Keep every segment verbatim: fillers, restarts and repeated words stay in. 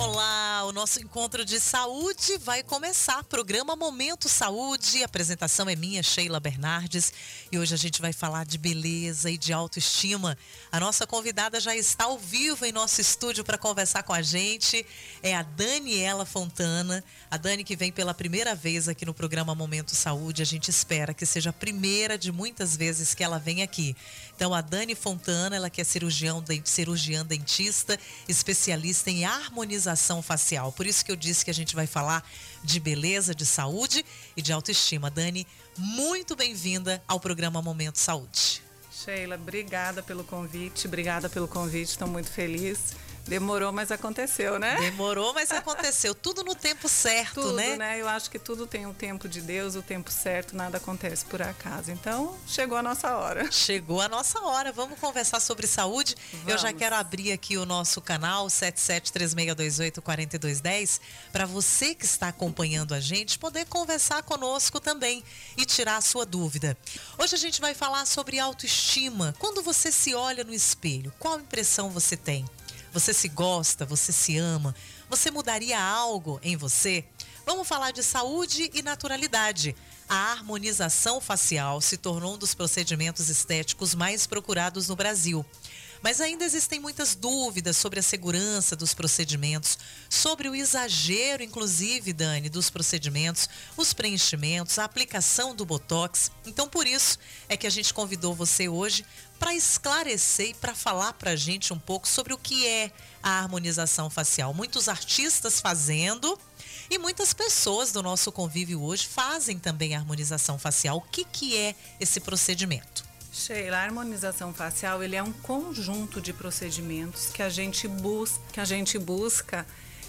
Olá, o nosso encontro de saúde vai começar. Programa Momento Saúde. A apresentação é minha, Sheila Bernardes. E hoje a gente vai falar de beleza e de autoestima. A nossa convidada já está ao vivo em nosso estúdio para conversar com a gente. É a Daniela Fontana. A Dani que vem pela primeira vez aqui no programa Momento Saúde. A gente espera que seja a primeira de muitas vezes que ela vem aqui. Então, a Dani Fontana, ela que é cirurgião, cirurgiã dentista, especialista em harmonização facial. Por isso que eu disse que a gente vai falar de beleza, de saúde e de autoestima. Dani, muito bem-vinda ao programa Momento Saúde. Sheila, obrigada pelo convite, obrigada pelo convite, estou muito feliz. Demorou, mas aconteceu, né? Demorou, mas aconteceu. Tudo no tempo certo, tudo, né? né? Eu acho que tudo tem o tempo de Deus, o tempo certo, nada acontece por acaso. Então, chegou a nossa hora. Chegou a nossa hora. Vamos conversar sobre saúde? Vamos. Eu já quero abrir aqui o nosso canal sete sete três seis dois oito quatro dois um zero para você que está acompanhando a gente poder conversar conosco também e tirar a sua dúvida. Hoje a gente vai falar sobre autoestima. Quando você se olha no espelho, qual impressão você tem? Você se gosta? Você se ama? Você mudaria algo em você? Vamos falar de saúde e naturalidade. A harmonização facial se tornou um dos procedimentos estéticos mais procurados no Brasil. Mas ainda existem muitas dúvidas sobre a segurança dos procedimentos, sobre o exagero, inclusive, Dani, dos procedimentos, os preenchimentos, a aplicação do Botox. Então, por isso é que a gente convidou você hoje para esclarecer e para falar para a gente um pouco sobre o que é a harmonização facial. Muitos artistas fazendo e muitas pessoas do nosso convívio hoje fazem também a harmonização facial. O que, que é esse procedimento? Sheila, a harmonização facial ele é um conjunto de procedimentos que a gente busca, que a gente busca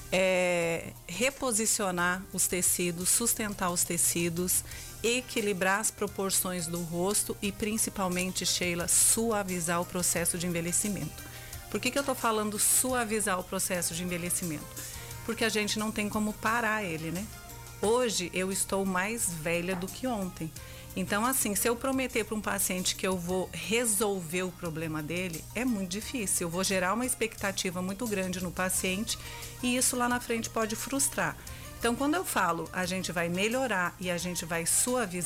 é, reposicionar os tecidos, sustentar os tecidos, equilibrar as proporções do rosto e principalmente, Sheila, suavizar o processo de envelhecimento. Por que que eu estou falando suavizar o processo de envelhecimento? Porque a gente não tem como parar ele, né? Hoje eu estou mais velha do que ontem. Então, assim, se eu prometer para um paciente que eu vou resolver o problema dele, é muito difícil. Eu vou gerar uma expectativa muito grande no paciente e isso lá na frente pode frustrar. Então, quando eu falo a gente vai melhorar e a gente vai suavizar,